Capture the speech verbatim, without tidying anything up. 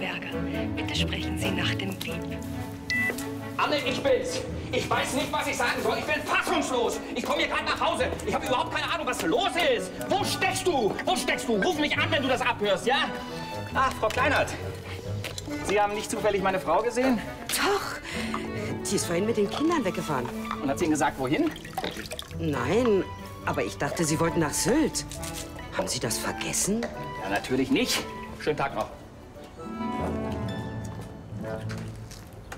Berger. Bitte sprechen Sie nach dem Piep. Anne, ich bin's. Ich weiß nicht, was ich sagen soll. Ich bin fassungslos. Ich komme hier gerade nach Hause. Ich habe überhaupt keine Ahnung, was los ist. Wo steckst du? Wo steckst du? Ruf mich an, wenn du das abhörst, ja? Ach, Frau Kleinert. Sie haben nicht zufällig meine Frau gesehen? Doch. Die ist vorhin mit den Kindern weggefahren. Und hat sie Ihnen gesagt, wohin? Nein, aber ich dachte, Sie wollten nach Sylt. Haben Sie das vergessen? Ja, natürlich nicht. Schönen Tag noch.